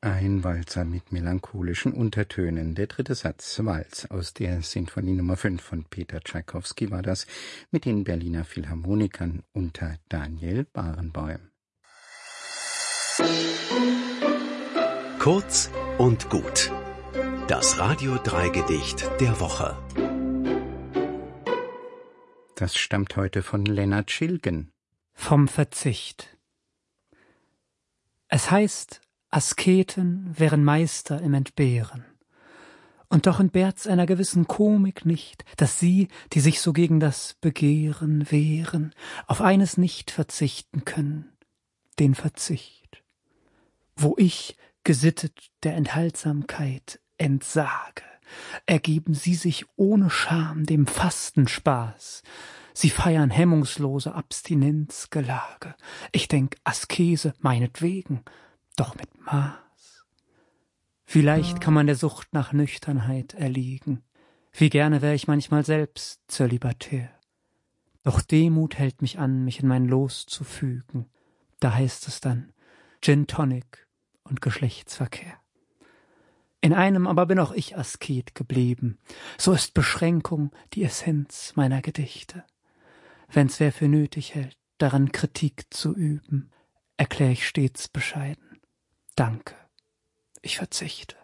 Ein Walzer mit melancholischen Untertönen. Der dritte Satz, Walz, aus der Sinfonie Nummer 5 von Peter Tschaikowski war das, mit den Berliner Philharmonikern unter Daniel Barenboim. Kurz und gut. Das Radio 3 Gedicht der Woche. Das stammt heute von Lennart Schilgen. Vom Verzicht. Es heißt, Asketen wären Meister im Entbehren. Und doch entbehrt's einer gewissen Komik nicht, dass sie, die sich so gegen das Begehren wehren, auf eines nicht verzichten können, den Verzicht. Wo ich, gesittet der Enthaltsamkeit, entsage, ergeben sie sich ohne Scham dem Fastenspaß. Sie feiern hemmungslose Abstinenzgelage. Ich denk Askese meinetwegen, doch mit Maß. Wie leicht kann man der Sucht nach Nüchternheit erliegen. Wie gerne wär ich manchmal selbst zölibatär. Doch Demut hält mich an, mich in mein Los zu fügen. Da heißt es dann Gin Tonic und Geschlechtsverkehr. In einem aber bin auch ich Asket geblieben. So ist Beschränkung die Essenz meiner Gedichte. Wenn's wer für nötig hält, daran Kritik zu üben, erklär ich stets bescheiden. Danke, ich verzichte.